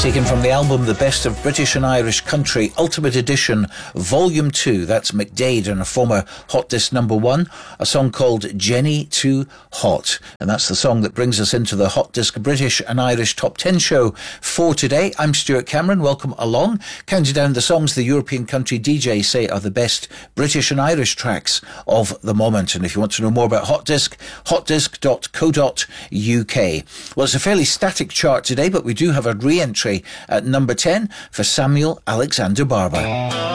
Taken from the album The Best of British and Irish Country, Ultimate Edition, Volume 2. That's McDade and a former Hot Disc #1, a song called Jenny Too Hot. And that's the song that brings us into the Hot Disc British and Irish Top 10 show for today. I'm Stuart Cameron. Welcome along. Counting down the songs the European country DJs say are the best British and Irish tracks of the moment. And if you want to know more about Hot Disc, hotdisc.co.uk. Well, it's a fairly static chart today, but we do have a re-entry at number 10 for Samuel Alexander Barber.